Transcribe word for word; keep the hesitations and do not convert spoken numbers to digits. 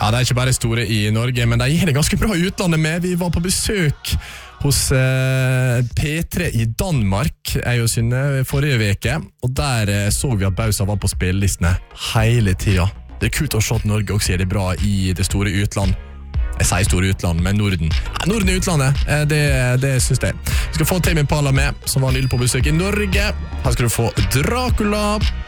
Ja, det er ikke bare store i Norge, men de gjør det ganske bra i utlandet med. Vi var på besøk hos eh, P tre i Danmark, jeg og Synne, forrige veke, og der eh, så vi at Bausa var på spillelistene hele tiden. Det er kult å se at Norge også gjør det bra i det store utland. Jeg sier store utland, men Norden. Ja, Norden i utlandet, eh, det, det synes jeg. Vi skal få Tame Impala med, som var nylig på besøk i Norge. Her skal du få Dracula.